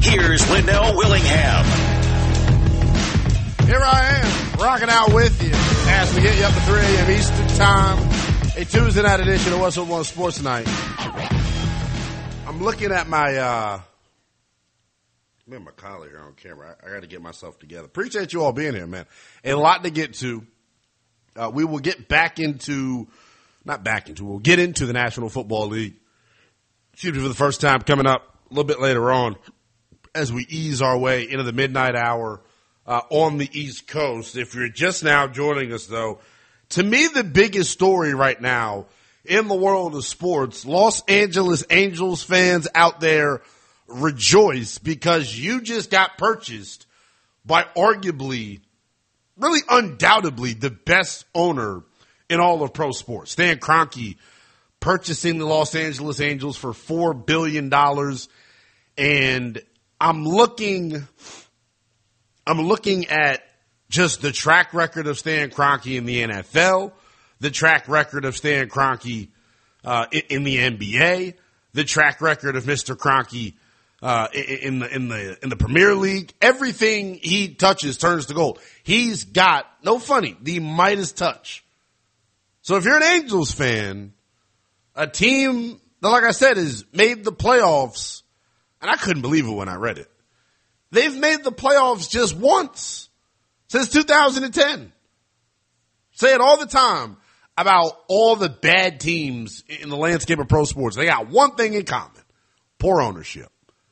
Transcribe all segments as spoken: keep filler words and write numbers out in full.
Here's Linnell Willingham. Here I am, rocking out with you as we get you up to three a.m. Eastern Time, a Tuesday night edition of What's Up One Sports Tonight. I'm looking at my, uh, me and my colleague here on camera. I, I got to get myself together. Appreciate you all being here, man. A lot to get to. Uh, we will get back into, not back into, we'll get into the National Football League. Excuse me, for the first time coming up a little bit later on as we ease our way into the midnight hour uh, on the East Coast. If you're just now joining us, though, to me the biggest story right now in the world of sports, Los Angeles Angels fans out there rejoice because you just got purchased by arguably, really undoubtedly, the best owner in all of pro sports. Stan Kroenke purchasing the Los Angeles Angels for four billion dollars. And I'm looking, I'm looking at just the track record of Stan Kroenke in the N F L, the track record of Stan Kroenke uh, in, in the N B A, the track record of Mister Kroenke uh, in the in the in the Premier League. Everything he touches turns to gold. He's got, no funny, the Midas touch. So if you're an Angels fan, a team that, like I said, has made the playoffs. And I couldn't believe it when I read it. They've made the playoffs just once since two thousand ten. Say it all the time about all the bad teams in the landscape of pro sports. They got one thing in common: poor ownership.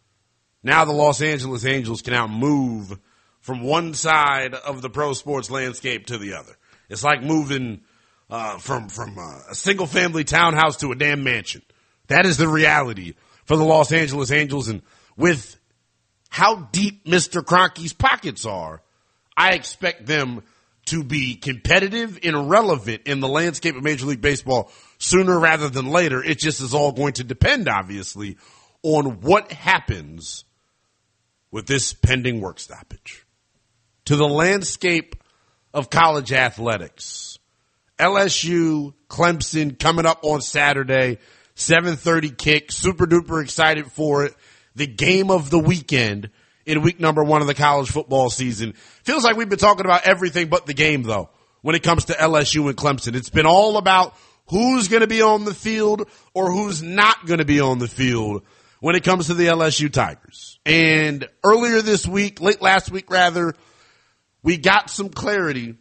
Now the Los Angeles Angels can now move from one side of the pro sports landscape to the other. It's like moving uh, from, from uh, a single-family townhouse to a damn mansion. That is the reality for the Los Angeles Angels, and with how deep Mister Kroenke's pockets are, I expect them to be competitive and relevant in the landscape of Major League Baseball sooner rather than later. It just is all going to depend, obviously, on what happens with this pending work stoppage. To the landscape of college athletics, L S U, Clemson coming up on Saturday, seven thirty kick, super duper excited for it. The game of the weekend in week number one of the college football season. Feels like we've been talking about everything but the game, though, when it comes to L S U and Clemson. It's been all about who's going to be on the field or who's not going to be on the field when it comes to the L S U Tigers. And earlier this week, late last week rather, we got some clarity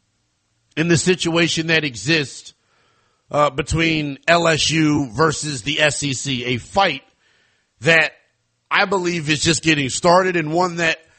in the situation that exists Uh, between L S U versus the S E C, a fight that I believe is just getting started and one that